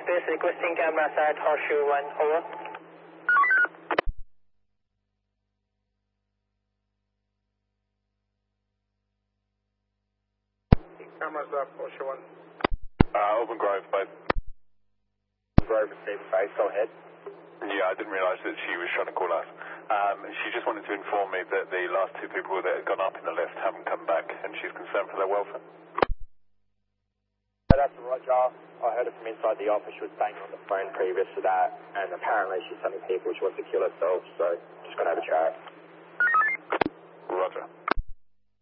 space, requesting cameras at Horseshoe 1, over. Cameras up, Horseshoe 1. Open Grove, both. Grove received base, go ahead. Yeah, I didn't realise that she was trying to call us. She just wanted to inform me that the last two people that had gone up in the lift haven't come back, and she's concerned for their welfare. That's Roger. I heard it from inside the office. She was banging on the phone previous to that, and apparently she's telling people she wants to kill herself, so just going to have a chat. Roger.